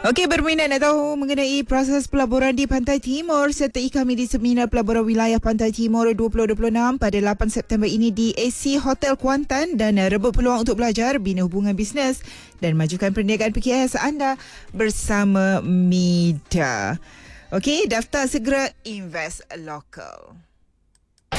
Okey, berminat nak tahu mengenai proses pelaburan di Pantai Timur? Sertai kami di Seminar Pelaburan Wilayah Pantai Timur 2026 pada 8 September ini di AC Hotel Kuantan, dan rebut peluang untuk belajar, bina hubungan bisnes dan majukan perniagaan PKS anda bersama MIDA. Okey, daftar segera Invest Local.